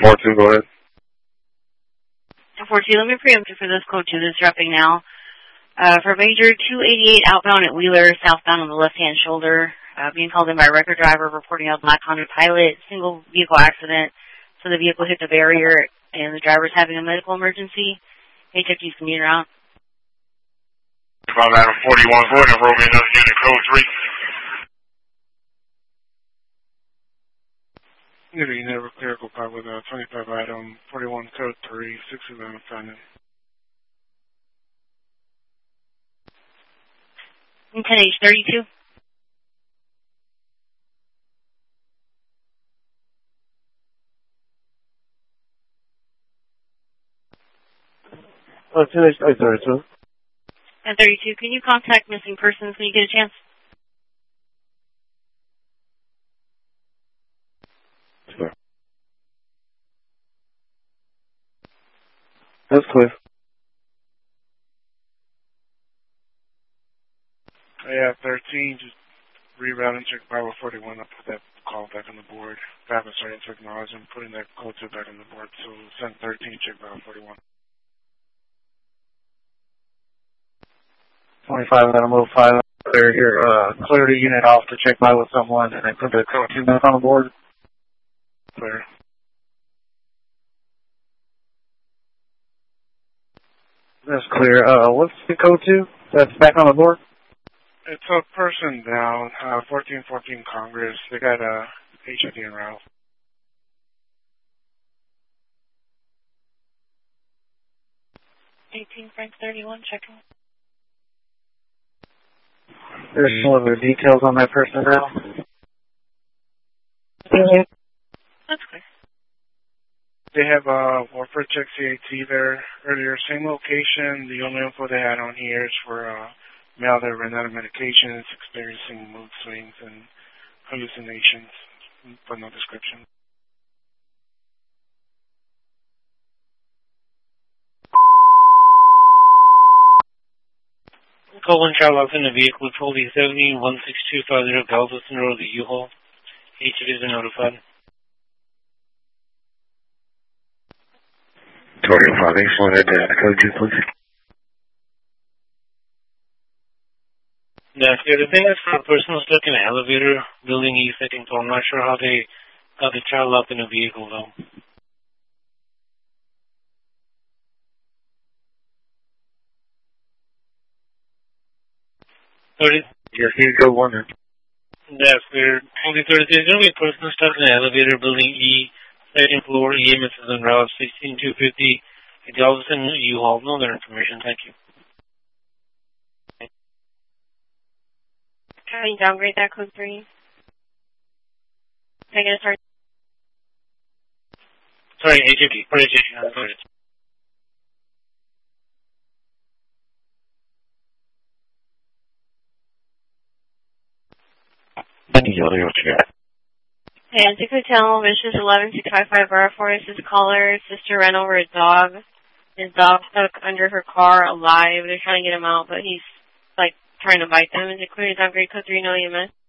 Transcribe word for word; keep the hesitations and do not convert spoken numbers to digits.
four two, go ahead. four two, let me preempt you for this code two that's dropping now. Uh, for major two eighty-eight outbound at Wheeler, southbound on the left-hand shoulder, uh, being called in by a record driver reporting a black Honda Pilot, single vehicle accident. So the vehicle hit the barrier and the driver's having a medical emergency. H F G's commuter out. About Adam forty-one, go ahead and roll me another unit, code three. Unity never clerical car with a twenty-five item, forty-one code three, six eleven Fannin. ten H thirty-two. Oh, ten H thirty-two. ten thirty-two, can you contact missing persons when you get a chance? Sure. That's clear. Yeah, thirteen, just reroute and check Bible forty-one. I'll put that call back on the board. If I haven't started to acknowledge, I'm putting that code two back on the board. So send thirteen, check Bible forty-one. twenty-five, let him move five. Clear here, uh, clear the unit off to check by with someone and then put the code two back on the board. Clear. That's clear. Uh, what's the code two? That's back on the board? It's a person down, uh, fourteen fourteen Congress. They got a H I D en route. eighteen Frank thirty-one, checking. There's some other details on that person now. That's clear. They have a Warfare Check C A T there earlier, same location. The only info they had on here is for uh, male that ran out of medications, experiencing mood swings and hallucinations, but no description. Call one child locked in the vehicle with Holy seventy one six two five zero Galveston Road, the U-Haul. H of is notified. Victoria five eight four, that uh, code two, please. That's good. The thing is for a person who's stuck in an elevator, building E second floor. I'm not sure how they got the child locked in a vehicle, though. thirty. Yes, you go one. That's weird. Only thirty. There's going to be a person stuck in an elevator, building E second floor. E M S is en route sixteen two fifty. Galveston, U-Haul. No other information. Thank you. Can you downgrade that code three? Can I get a start? Sorry, H F D. Sorry, H F D. I'm sorry. And to Hotel, Wishes eleven six five five R four is his caller. Sister ran over a dog. His dog stuck under her car alive. They're trying to get him out, but he's, like, trying to bite them. Is it clear to downgrade code three, no E M S?